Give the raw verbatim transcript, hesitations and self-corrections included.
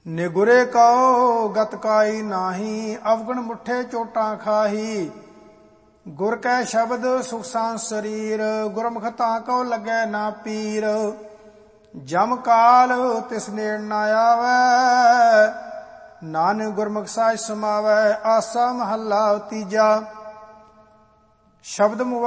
ਨਿਗੁਰੇ Q ਗਤ ਕਾਈ ਨਾਹੀ, ਅਵਗਣ ਮੁੱਠੇ ਚੋਟਾਂ ਖਾਹੀ। ਗੁਰ ਕੈ ਸ਼ਬਦ ਸੁਖ ਸਾਂਸ ਸਰੀਰ, ਗੁਰਮੁਖ ਤਾਂ ਕਉ ਲੱਗੈ ਨਾ ਪੀਰ। ਜਮ ਕਾਲ ਤਿਸ ਨੇੜ ਨਾ ਆਵੈ, ਨਾਨਕ ਗੁਰਮੁਖ ਸਾਜ ਸਮਾਵੈ। ਆਸਾ ਮਹੱਲਾ ਤੀਜਾ। ਸ਼ਬਦ